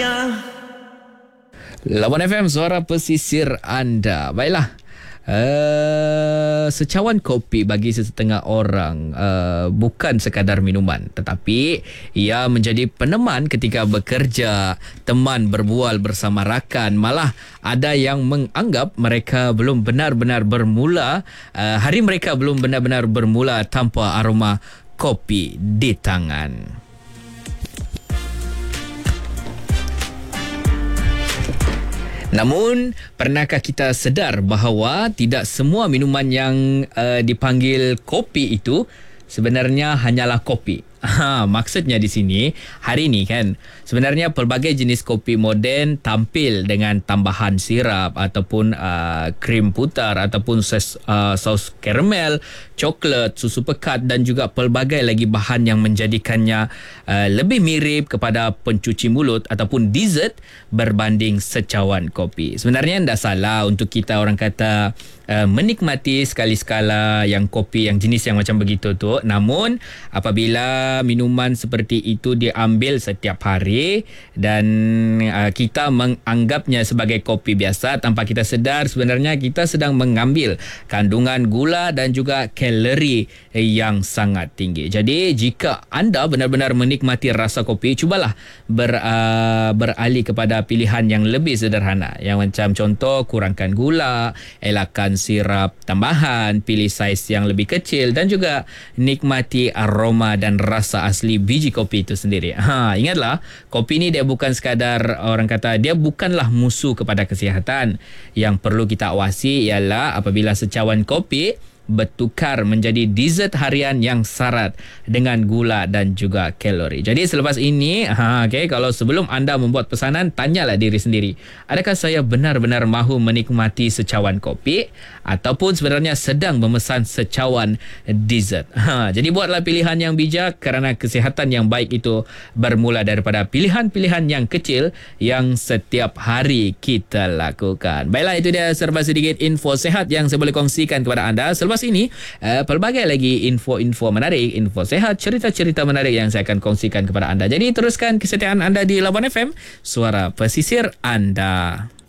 Lawan FM, suara pesisir anda. Baiklah. Secawan kopi bagi sesetengah orang bukan sekadar minuman, tetapi ia menjadi peneman ketika bekerja, teman berbual bersama rakan. Malah ada yang menganggap mereka belum benar-benar bermula, hari mereka belum benar-benar bermula tanpa aroma kopi di tangan. Namun, pernahkah kita sedar bahawa tidak semua minuman yang dipanggil kopi itu sebenarnya hanyalah kopi? Maksudnya di sini, hari ini kan, sebenarnya pelbagai jenis kopi moden tampil dengan tambahan sirap ataupun krim putar ataupun saus karamel, coklat, susu pekat dan juga pelbagai lagi bahan yang menjadikannya lebih mirip kepada pencuci mulut ataupun dessert berbanding secawan kopi. Sebenarnya tidak salah untuk kita orang kata menikmati sekali-sekala yang kopi yang jenis yang macam begitu tu. Namun apabila minuman seperti itu diambil setiap hari dan kita menganggapnya sebagai kopi biasa, tanpa kita sedar sebenarnya kita sedang mengambil kandungan gula dan juga kalori yang sangat tinggi. Jadi jika anda benar-benar menikmati rasa kopi, cubalah beralih kepada pilihan yang lebih sederhana, yang macam contoh kurangkan gula, elakkan sirap tambahan, pilih saiz yang lebih kecil dan juga nikmati aroma dan rasa asli biji kopi itu sendiri. Ingatlah, kopi ni dia bukan sekadar orang kata, dia bukanlah musuh kepada kesihatan. Yang perlu kita awasi ialah apabila secawan kopi bertukar menjadi dessert harian yang syarat dengan gula dan juga kalori. Jadi selepas ini, kalau sebelum anda membuat pesanan, tanyalah diri sendiri, adakah saya benar-benar mahu menikmati secawan kopi ataupun sebenarnya sedang memesan secawan dessert. Jadi buatlah pilihan yang bijak kerana kesihatan yang baik itu bermula daripada pilihan-pilihan yang kecil yang setiap hari kita lakukan. Baiklah, itu dia serba sedikit info sehat yang saya boleh kongsikan kepada anda. Selepas ini, pelbagai lagi info-info menarik, info sehat, cerita-cerita menarik yang saya akan kongsikan kepada anda. Jadi teruskan kesetiaan anda di Lawan FM, suara pesisir anda.